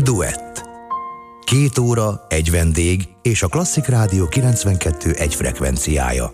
Duett. 2 óra, egy vendég és a Klasszik Rádió 92,1 frekvenciája.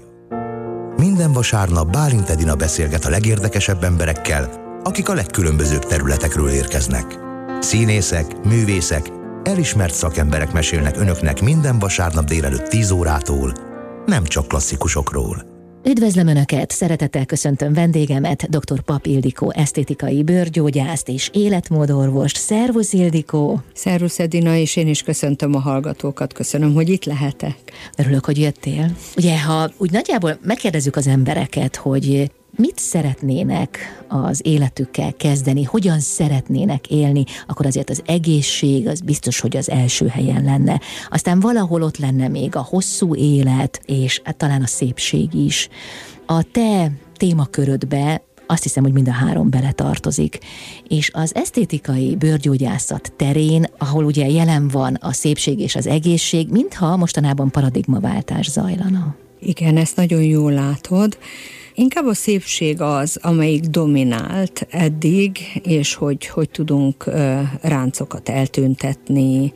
Minden vasárnap Bálint Edina beszélget a legérdekesebb emberekkel, akik a legkülönbözőbb területekről érkeznek. Színészek, művészek, elismert szakemberek mesélnek önöknek minden vasárnap délelőtt 10 órától, nem csak klasszikusokról. Üdvözlöm Önöket, szeretettel köszöntöm vendégemet, dr. Papp Ildikó esztétikai bőrgyógyászt és életmódorvost. Szervusz Ildikó! Szervusz Edina, és én is köszöntöm a hallgatókat, köszönöm, hogy itt lehetek. Örülök, hogy jöttél. Ugye, ha úgy nagyjából megkérdezzük az embereket, hogy mit szeretnének az életükkel kezdeni, hogyan szeretnének élni, akkor azért az egészség az biztos, hogy az első helyen lenne. Aztán valahol ott lenne még a hosszú élet, és talán a szépség is. A te témakörödbe azt hiszem, hogy mind a 3 beletartozik. És az esztétikai bőrgyógyászat terén, ahol ugye jelen van a szépség és az egészség, mintha mostanában paradigmaváltás zajlana. Igen, ezt nagyon jól látod. Inkább a szépség az, amelyik dominált eddig, és hogy tudunk ráncokat eltüntetni,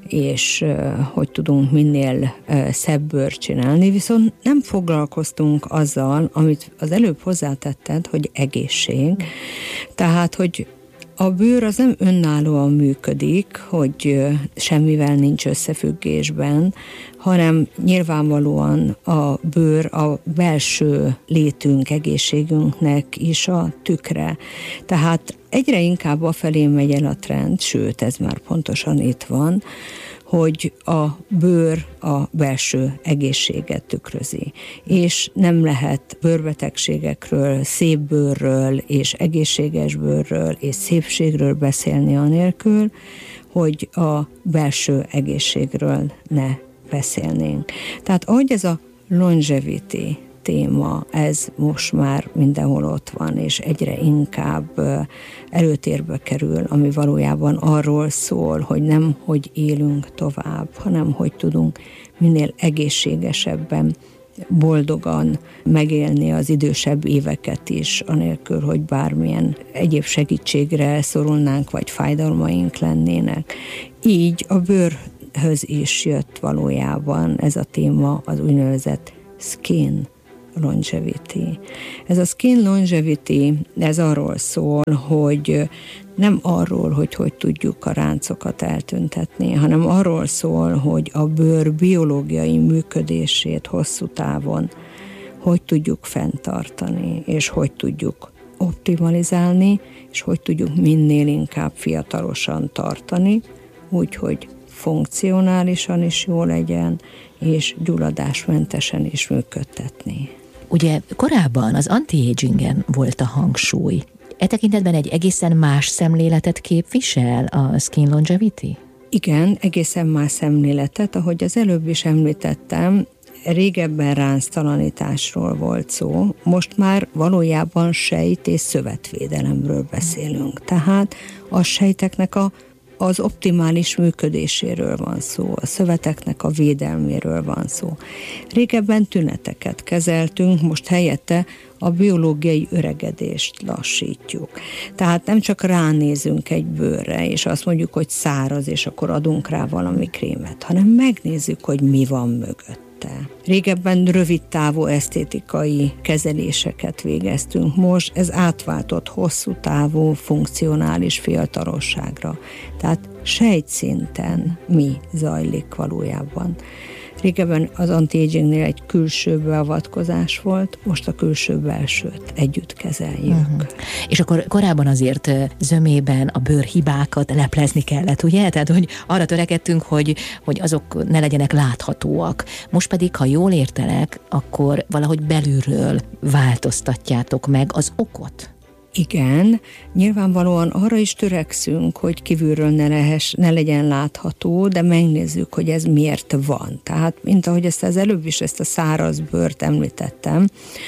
és hogy tudunk minél szebb bőrt csinálni, viszont nem foglalkoztunk azzal, amit az előbb hozzátetted, hogy egészség. Tehát, hogy a bőr az nem önállóan működik, hogy semmivel nincs összefüggésben, hanem nyilvánvalóan a bőr a belső létünk, egészségünknek is a tükre. Tehát egyre inkább afelé megy el a trend, sőt, ez már pontosan itt van, hogy a bőr a belső egészséget tükrözi. És nem lehet bőrbetegségekről, szép bőrről és egészséges bőrről és szépségről beszélni anélkül, hogy a belső egészségről ne beszélnénk. Tehát ahogy ez a longevity téma, ez most már mindenhol ott van, és egyre inkább előtérbe kerül, ami valójában arról szól, hogy nem hogy élünk tovább, hanem hogy tudunk minél egészségesebben, boldogan megélni az idősebb éveket is, anélkül, hogy bármilyen egyéb segítségre szorulnánk, vagy fájdalmaink lennének. Így a bőrhöz is jött valójában ez a téma, az úgynevezett skin longevity. Ez a skin longevity, ez arról szól, hogy nem arról, hogy tudjuk a ráncokat eltüntetni, hanem arról szól, hogy a bőr biológiai működését hosszú távon hogy tudjuk fenntartani, és hogy tudjuk optimalizálni, és hogy tudjuk minél inkább fiatalosan tartani, úgyhogy funkcionálisan is jó legyen, és gyulladásmentesen is működtetni. Ugye korábban az anti-agingen volt a hangsúly. E tekintetben egy egészen más szemléletet képvisel a skin longevity? Igen, egészen más szemléletet, ahogy az előbb is említettem, régebben ránctalanításról volt szó, most már valójában sejt- és szövetvédelemről beszélünk. Tehát a sejteknek az optimális működéséről van szó, a szöveteknek a védelméről van szó. Régebben tüneteket kezeltünk, most helyette a biológiai öregedést lassítjuk. Tehát nem csak ránézünk egy bőrre, és azt mondjuk, hogy száraz, és akkor adunk rá valami krémet, hanem megnézzük, hogy mi van mögött. Régebben rövid távú esztétikai kezeléseket végeztünk, most ez átváltott hosszú távú funkcionális fiatalosságra. Tehát sejtszinten mi zajlik valójában. Régebben az anti-agingnél egy külső beavatkozás volt, most a külső-belsőt együtt kezeljük. És akkor korábban azért zömében a bőrhibákat leplezni kellett, ugye? Tehát, hogy arra törekedtünk, hogy azok ne legyenek láthatóak. Most pedig, ha jól értelek, akkor valahogy belülről változtatjátok meg az okot. Igen, nyilvánvalóan arra is törekszünk, hogy kívülről ne legyen látható, de megnézzük, hogy ez miért van. Tehát, mint ahogy ezt előbb is ezt a száraz bőrt említettem,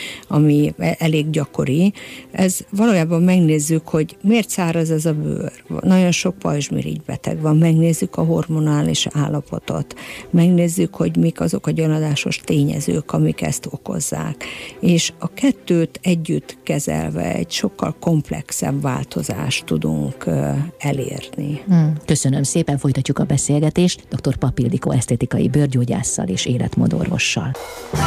ami elég gyakori, ez valójában megnézzük, hogy miért száraz ez a bőr. Nagyon sok pajzsmirigy-beteg van, megnézzük a hormonális állapotot, megnézzük, hogy mik azok a gyulladásos tényezők, amik ezt okozzák. És a kettőt együtt kezelve egy sokkal sokkal komplexebb változást tudunk elérni. Köszönöm szépen, folytatjuk a beszélgetést dr. Papp Ildikó esztétikai bőrgyógyásszal és életmódorvossal.